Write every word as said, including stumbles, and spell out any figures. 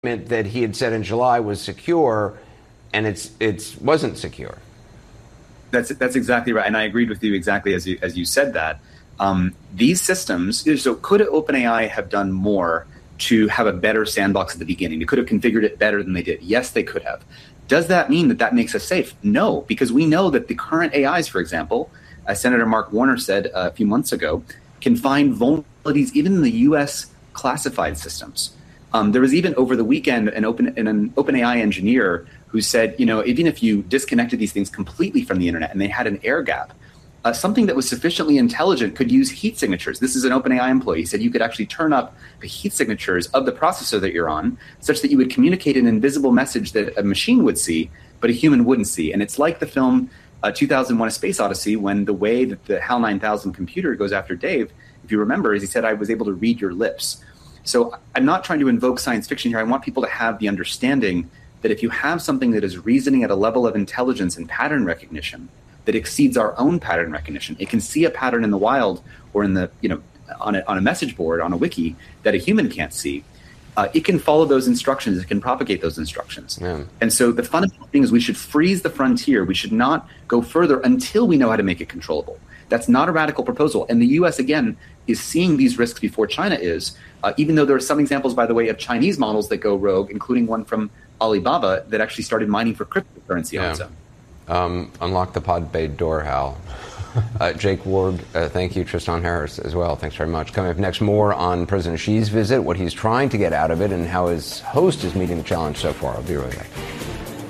that he had said in July was secure, and it's it's wasn't secure. That's that's exactly right, and I agreed with you exactly as you as you said that. Um, these systems, so could OpenAI have done more to have a better sandbox at the beginning? They could have configured it better than they did. Yes, they could have. Does that mean that that makes us safe? No, because we know that the current A Is, for example, as Senator Mark Warner said a few months ago, can find vulnerabilities even in the U S classified systems. Um, there was even over the weekend an open an OpenAI engineer who said, you know, even if you disconnected these things completely from the internet and they had an air gap, uh, something that was sufficiently intelligent could use heat signatures. This is an OpenAI employee. He said you could actually turn up the heat signatures of the processor that you're on such that you would communicate an invisible message that a machine would see, but a human wouldn't see. And it's like the film uh, two thousand one: A Space Odyssey, when the way that the HAL nine thousand computer goes after Dave, if you remember, is he said, I was able to read your lips. So I'm not trying to invoke science fiction here. I want people to have the understanding that if you have something that is reasoning at a level of intelligence and pattern recognition that exceeds our own pattern recognition, it can see a pattern in the wild or in the, you know, on a, on a message board, on a wiki that a human can't see. Uh, it can follow those instructions. It can propagate those instructions. Yeah. And so the fundamental thing is we should freeze the frontier. We should not go further until we know how to make it controllable. That's not a radical proposal. And the U S, again, is seeing these risks before China is, uh, even though there are some examples, by the way, of Chinese models that go rogue, including one from Alibaba that actually started mining for cryptocurrency yeah. on its own. Um, unlock the pod bay door, Hal. Uh, Jake Ward, uh, thank you. Tristan Harris as well. Thanks very much. Coming up next, more on President Xi's visit, what he's trying to get out of it, and how his host is meeting the challenge so far. I'll be right back.